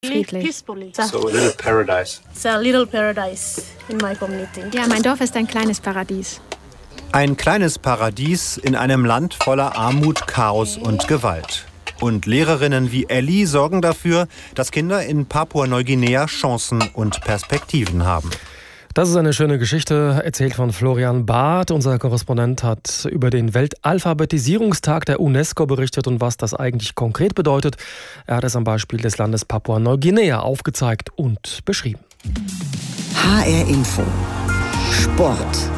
friedlich. So a little paradise. It's a little paradise in my community. Ja, mein Dorf ist ein kleines Paradies. Ein kleines Paradies in einem Land voller Armut, Chaos und Gewalt. Und Lehrerinnen wie Ellie sorgen dafür, dass Kinder in Papua-Neuguinea Chancen und Perspektiven haben. Das ist eine schöne Geschichte, erzählt von Florian Barth. Unser Korrespondent hat über den Weltalphabetisierungstag der UNESCO berichtet und was das eigentlich konkret bedeutet. Er hat es am Beispiel des Landes Papua-Neuguinea aufgezeigt und beschrieben. HR Info. Sport.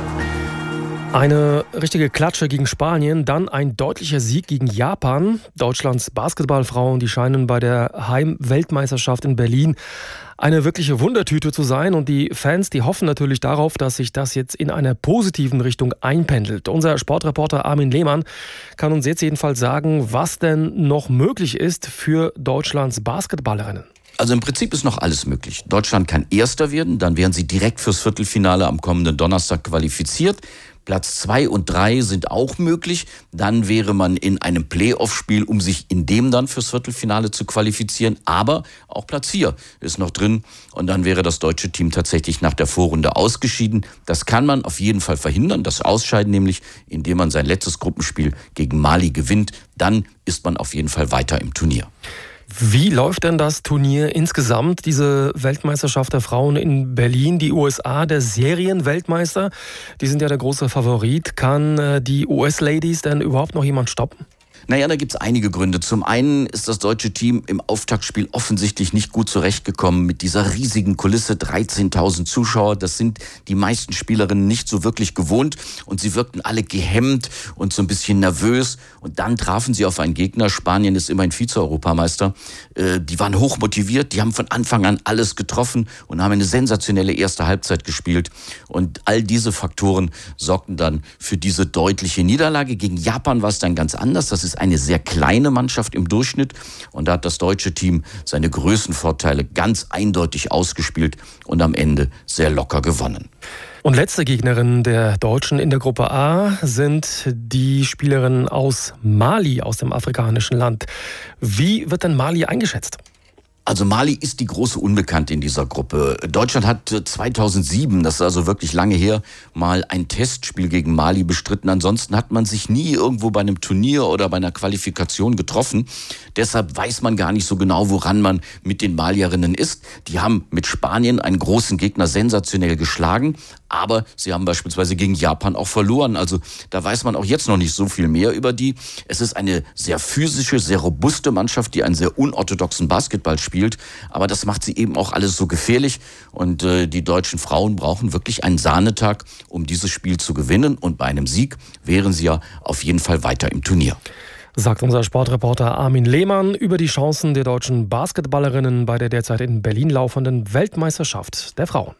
Eine richtige Klatsche gegen Spanien, dann ein deutlicher Sieg gegen Japan. Deutschlands Basketballfrauen, die scheinen bei der Heim-Weltmeisterschaft in Berlin eine wirkliche Wundertüte zu sein. Und die Fans, die hoffen natürlich darauf, dass sich das jetzt in einer positiven Richtung einpendelt. Unser Sportreporter Armin Lehmann kann uns jetzt jedenfalls sagen, was denn noch möglich ist für Deutschlands Basketballerinnen. Also im Prinzip ist noch alles möglich. Deutschland kann Erster werden, dann wären sie direkt fürs Viertelfinale am kommenden Donnerstag qualifiziert. Platz 2 und 3 sind auch möglich. Dann wäre man in einem Playoff-Spiel, um sich in dem dann fürs Viertelfinale zu qualifizieren. Aber auch Platz 4 ist noch drin. Und dann wäre das deutsche Team tatsächlich nach der Vorrunde ausgeschieden. Das kann man auf jeden Fall verhindern, das Ausscheiden nämlich, indem man sein letztes Gruppenspiel gegen Mali gewinnt. Dann ist man auf jeden Fall weiter im Turnier. Wie läuft denn das Turnier insgesamt, diese Weltmeisterschaft der Frauen in Berlin? Die USA, der Serienweltmeister, die sind ja der große Favorit. Kann die US-Ladies denn überhaupt noch jemand stoppen? Naja, da gibt's einige Gründe. Zum einen ist das deutsche Team im Auftaktspiel offensichtlich nicht gut zurechtgekommen mit dieser riesigen Kulisse, 13.000 Zuschauer. Das sind die meisten Spielerinnen nicht so wirklich gewohnt und sie wirkten alle gehemmt und so ein bisschen nervös. Und dann trafen sie auf einen Gegner, Spanien ist immerhin Vize-Europameister, die waren hochmotiviert, die haben von Anfang an alles getroffen und haben eine sensationelle erste Halbzeit gespielt. Und all diese Faktoren sorgten dann für diese deutliche Niederlage. Gegen Japan war es dann ganz anders. Das ist eine sehr kleine Mannschaft im Durchschnitt und da hat das deutsche Team seine Größenvorteile ganz eindeutig ausgespielt und am Ende sehr locker gewonnen. Und letzte Gegnerinnen der Deutschen in der Gruppe A sind die Spielerinnen aus Mali, aus dem afrikanischen Land. Wie wird denn Mali eingeschätzt? Also Mali ist die große Unbekannte in dieser Gruppe. Deutschland hat 2007, das ist also wirklich lange her, mal ein Testspiel gegen Mali bestritten. Ansonsten hat man sich nie irgendwo bei einem Turnier oder bei einer Qualifikation getroffen. Deshalb weiß man gar nicht so genau, woran man mit den Malierinnen ist. Die haben mit Spanien einen großen Gegner sensationell geschlagen, aber sie haben beispielsweise gegen Japan auch verloren. Also da weiß man auch jetzt noch nicht so viel mehr über die. Es ist eine sehr physische, sehr robuste Mannschaft, die einen sehr unorthodoxen Basketball spielt. Aber das macht sie eben auch alles so gefährlich. Und die deutschen Frauen brauchen wirklich einen Sahnetag, um dieses Spiel zu gewinnen. Und bei einem Sieg wären sie ja auf jeden Fall weiter im Turnier. Sagt unser Sportreporter Armin Lehmann über die Chancen der deutschen Basketballerinnen bei der derzeit in Berlin laufenden Weltmeisterschaft der Frauen.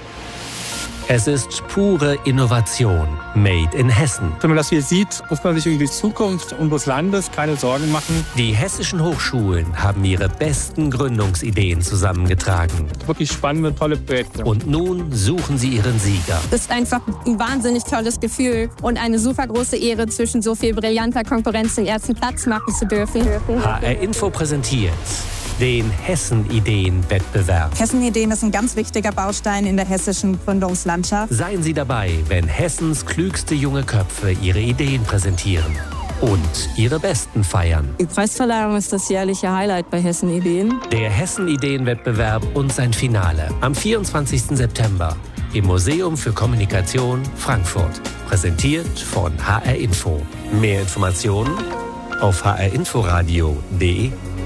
Es ist pure Innovation, made in Hessen. Wenn man das hier sieht, muss man sich über die Zukunft unseres Landes keine Sorgen machen. Die hessischen Hochschulen haben ihre besten Gründungsideen zusammengetragen. Wirklich spannende, tolle Projekte. Und nun suchen sie ihren Sieger. Es ist einfach ein wahnsinnig tolles Gefühl und eine super große Ehre, zwischen so viel brillanter Konkurrenz den ersten Platz machen zu dürfen. HR Info präsentiert den Hessen-Ideen-Wettbewerb. Hessen-Ideen ist ein ganz wichtiger Baustein in der hessischen Gründungslandschaft. Seien Sie dabei, wenn Hessens klügste junge Köpfe ihre Ideen präsentieren und ihre besten feiern. Die Preisverleihung ist das jährliche Highlight bei Hessen-Ideen. Der Hessen-Ideen-Wettbewerb und sein Finale am 24. September im Museum für Kommunikation Frankfurt. Präsentiert von HR Info. Mehr Informationen auf hrinforadio.de.